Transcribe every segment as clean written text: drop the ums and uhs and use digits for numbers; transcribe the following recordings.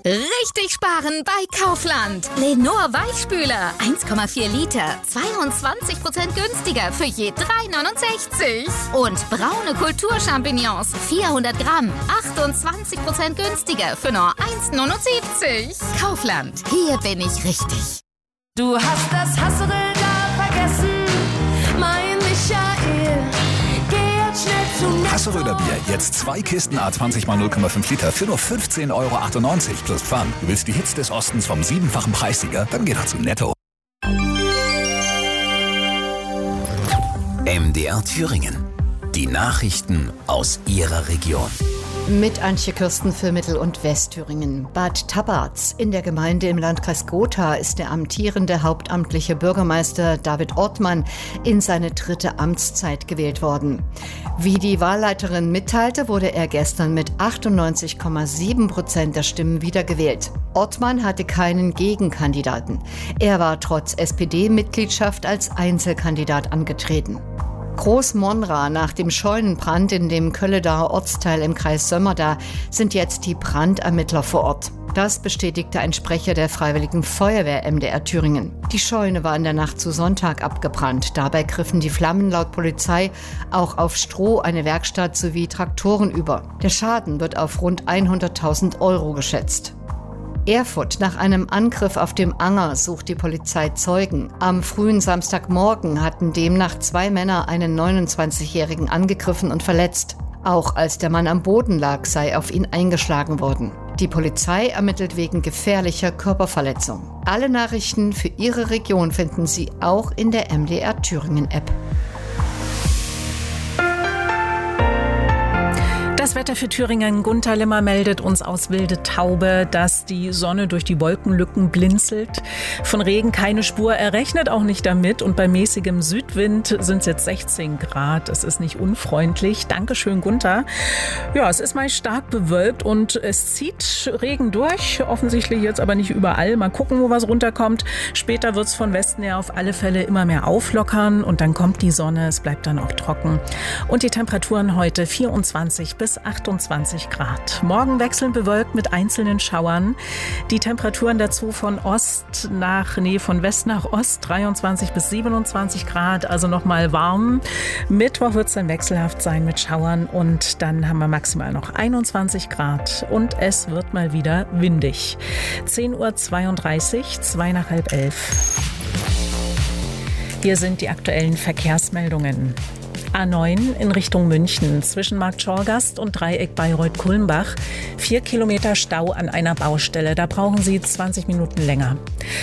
Richtig sparen bei Kaufland. Lenor Weichspüler 1,4 Liter, 22% günstiger für je 3,69. Und braune Kulturchampignons 400 Gramm, 28% günstiger für nur 1,79. Kaufland, hier bin ich richtig. Du hast das Hasseln da vergessen, mein Michael. Geh jetzt schnell zu Netto. Hasseröder Bier, jetzt 2 Kisten A20 x 0,5 Liter für nur 15,98 € plus Pfand. Du willst die Hits des Ostens vom 7-fachen Preissieger? Dann geh doch zu Netto. MDR Thüringen. Die Nachrichten aus Ihrer Region. Mit Antje Kürsten für Mittel- und Westthüringen. Bad Tabarz in der Gemeinde im Landkreis Gotha ist der amtierende hauptamtliche Bürgermeister David Ortmann in seine 3. Amtszeit gewählt worden. Wie die Wahlleiterin mitteilte, wurde er gestern mit 98,7% der Stimmen wiedergewählt. Ortmann hatte keinen Gegenkandidaten. Er war trotz SPD-Mitgliedschaft als Einzelkandidat angetreten. Großmonra nach dem Scheunenbrand in dem Kölledaer Ortsteil im Kreis Sömmerda sind jetzt die Brandermittler vor Ort. Das bestätigte ein Sprecher der Freiwilligen Feuerwehr MDR Thüringen. Die Scheune war in der Nacht zu Sonntag abgebrannt. Dabei griffen die Flammen laut Polizei auch auf Stroh, eine Werkstatt sowie Traktoren über. Der Schaden wird auf rund 100.000 € geschätzt. Erfurt. Nach einem Angriff auf dem Anger sucht die Polizei Zeugen. Am frühen Samstagmorgen hatten demnach 2 Männer einen 29-Jährigen angegriffen und verletzt. Auch als der Mann am Boden lag, sei auf ihn eingeschlagen worden. Die Polizei ermittelt wegen gefährlicher Körperverletzung. Alle Nachrichten für Ihre Region finden Sie auch in der MDR Thüringen App. Das Wetter für Thüringen. Gunther Limmer meldet uns aus Wildetaube, dass die Sonne durch die Wolkenlücken blinzelt. Von Regen keine Spur, er rechnet auch nicht damit. Und bei mäßigem Südwind sind es jetzt 16 Grad. Es ist nicht unfreundlich. Dankeschön, Gunther. Ja, es ist mal stark bewölkt und es zieht Regen durch. Offensichtlich jetzt aber nicht überall. Mal gucken, wo was runterkommt. Später wird es von Westen her auf alle Fälle immer mehr auflockern. Und dann kommt die Sonne. Es bleibt dann auch trocken. Und die Temperaturen heute 24 bis 28 Grad. Morgen wechselnd bewölkt mit einzelnen Schauern. Die Temperaturen dazu von West nach Ost 23 bis 27 Grad, also nochmal warm. Mittwoch wird es dann wechselhaft sein mit Schauern und dann haben wir maximal noch 21 Grad und es wird mal wieder windig. 10:32 Uhr, 10 nach halb 11. Hier sind die aktuellen Verkehrsmeldungen. A9 in Richtung München zwischen Markt Schorgast und Dreieck Bayreuth-Kulmbach. 4 Kilometer Stau an einer Baustelle. Da brauchen Sie 20 Minuten länger.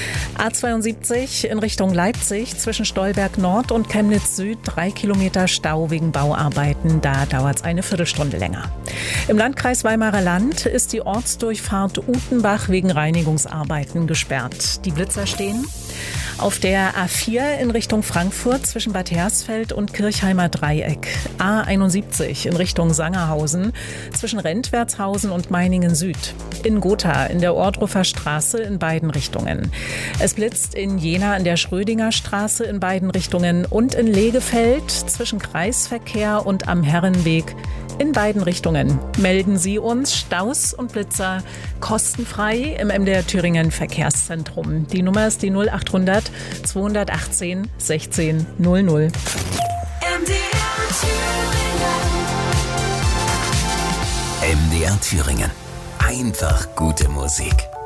A72 in Richtung Leipzig zwischen Stolberg Nord und Chemnitz Süd. 3 Kilometer Stau wegen Bauarbeiten. Da dauert es eine Viertelstunde länger. Im Landkreis Weimarer Land ist die Ortsdurchfahrt Utenbach wegen Reinigungsarbeiten gesperrt. Die Blitzer stehen. Auf der A4 in Richtung Frankfurt zwischen Bad Hersfeld und Kirchheimer Dreieck. A71 in Richtung Sangerhausen zwischen Rentwertshausen und Meiningen Süd. In Gotha in der Ohrdruffer Straße in beiden Richtungen. Es blitzt in Jena an der Schrödinger Straße in beiden Richtungen und in Legefeld zwischen Kreisverkehr und am Herrenweg in beiden Richtungen. Melden Sie uns Staus und Blitzer kostenfrei im MDR Thüringen Verkehrszentrum. Die Nummer ist die 0800 218 16 00. MDR Thüringen. Einfach gute Musik.